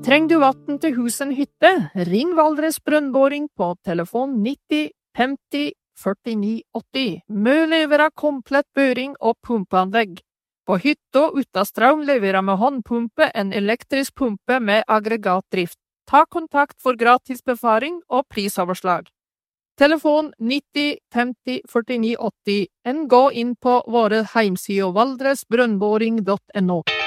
Trenger du vatten til husen hytte? Ring Valdres Brønnboring på telefon 90 50 49 80. Mø leverer komplett børing og pumpeanlegg. På hytta uten strøm leverer vi håndpumpe, en elektrisk pumpe med aggregatdrift. Ta kontakt for gratis befaring og prisoverslag. Telefon 90 50 49 80. En gå inn på våre heimsider valdresbrønnboring.no.